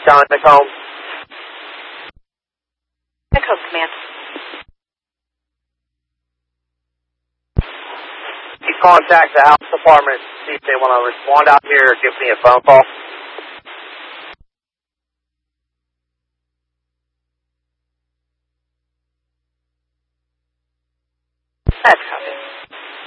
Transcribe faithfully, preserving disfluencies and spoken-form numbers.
John McComb. McComb Command. You contact the house department, see if they want to respond out here or give me a phone call. That's